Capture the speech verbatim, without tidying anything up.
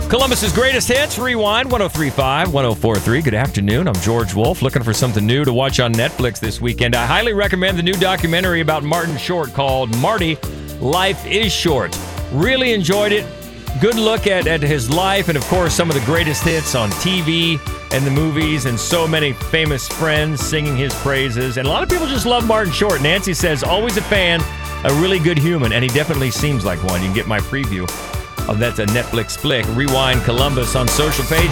Columbus's greatest hits, Rewind, one oh three point five, one oh four point three. Good afternoon. I'm George Wolf, looking for something new to watch on Netflix this weekend. I highly recommend the new documentary about Martin Short called Marty, Life is Short. Really enjoyed it. Good look at, at his life and, of course, some of the greatest hits on T V and the movies and so many famous friends singing his praises. And a lot of people just love Martin Short. Nancy says, always a fan, a really good human, and he definitely seems like one. You can get my preview of that Netflix flick, Rewind Columbus, on social page.